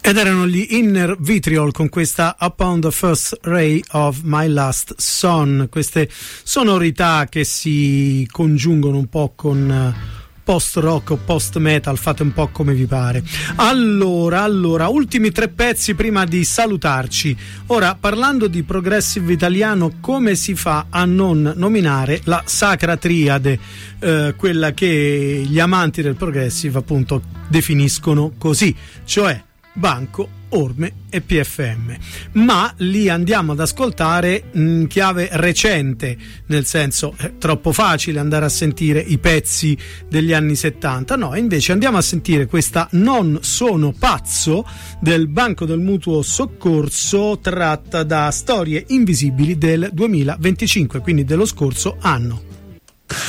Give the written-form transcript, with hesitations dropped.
Ed erano gli Inner Vitriol con questa Upon the First Ray of My Last Son, queste sonorità che si congiungono un po' con post rock o post metal, fate un po' come vi pare. Allora, ultimi 3 pezzi prima di salutarci. Ora, parlando di progressive italiano, come si fa a non nominare la Sacra Triade, quella che gli amanti del progressive appunto definiscono così, cioè Banco, Orme e PFM, ma li andiamo ad ascoltare in chiave recente, nel senso è troppo facile andare a sentire i pezzi degli anni 70, no, invece andiamo a sentire questa Non sono pazzo del Banco del Mutuo Soccorso, tratta da Storie Invisibili del 2025, quindi dello scorso anno.